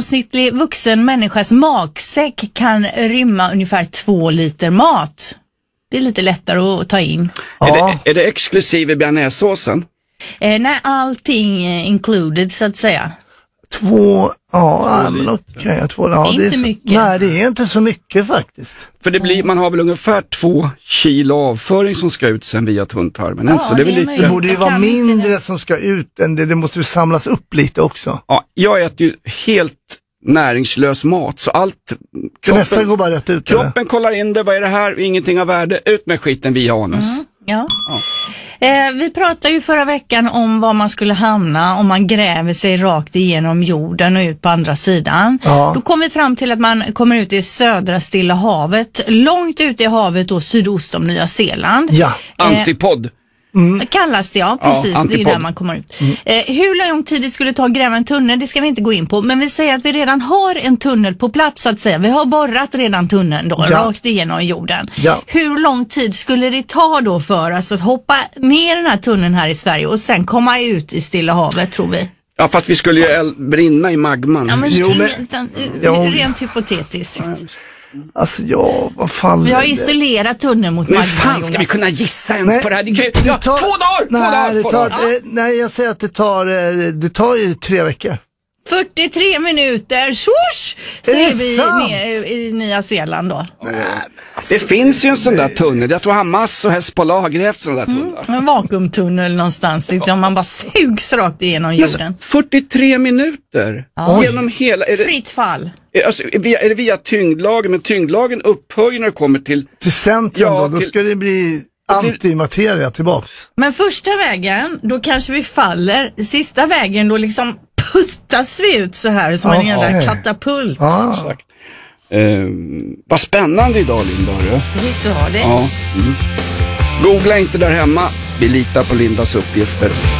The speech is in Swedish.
genomsnittlig vuxen människas magsäck kan rymma ungefär 2 liter mat. Det är lite lättare att ta in. Ja. Är det exklusive bearnaisesåsen? Nej, allting included så att säga. 2, men okej, 2, det är inte mycket. Nej, det är inte så mycket faktiskt. För man har väl ungefär 2 kilo avföring som ska ut sen via tunntarmen. Ja, så det är väl lite... Det borde ju vara mindre som ska ut än det måste ju samlas upp lite också. Ja, jag äter ju helt näringslös mat, så allt... Nästa går bara rätt ut. Kroppen kollar in det, vad är det här? Ingenting av värde, ut med skiten via anus. Ja. Vi pratade ju förra veckan om var man skulle hamna om man gräver sig rakt igenom jorden och ut på andra sidan. Ja. Då kom vi fram till att man kommer ut i södra Stilla havet, långt ute i havet och sydost om Nya Zeeland. Ja. Antipod. Kallas det, ja, precis. Ja, det är där man kommer ut. Hur lång tid det skulle ta att gräva en tunnel, det ska vi inte gå in på. Men vi säger att vi redan har en tunnel på plats så att säga. Vi har borrat redan tunneln då, rakt igenom jorden. Ja. Hur lång tid skulle det ta då för oss att hoppa ner den här tunneln här i Sverige och sen komma ut i Stilla havet, tror vi? Ja, fast vi skulle ju brinna i magman. Ja, men rent hypotetiskt. Alltså, vad fan. Vi har isolerat tunneln mot magman. Men fan ska vi kunna gissa ens på det här? Det 2 dagar! Nej, jag säger att det tar ju 3 veckor. 43 minuter, swoosh, så är vi i Nya Zeeland då. Det finns ju en sån där tunnel. Jag tror Hamas och Hezbollah har grävt sådana där tunnlar. En vakuumtunnel någonstans, liksom man bara sugs rakt igenom jorden. 43 minuter genom hela... Fritt fall. Alltså, är det via tyngdlagen? Men tyngdlagen upphör när det kommer till centrum då ska det bli antimateria tillbaks. Men första vägen, då kanske vi faller. Sista vägen, då liksom puttas vi ut så här som en jävla katapult. Exakt. Vad spännande idag, Linda. Visst du har det. Ja. Googla inte där hemma. Vi litar på Lindas uppgifter.